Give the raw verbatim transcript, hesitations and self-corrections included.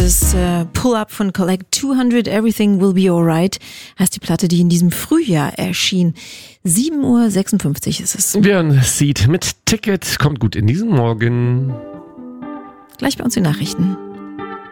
ist äh, Pull Up von Collect zweihundert, Everything Will Be Alright, heißt die Platte, die in diesem Frühjahr erschien. sieben Uhr sechsundfünfzig ist es. Wir hören Seed mit Ticket, kommt gut in diesen Morgen. Gleich bei uns die Nachrichten.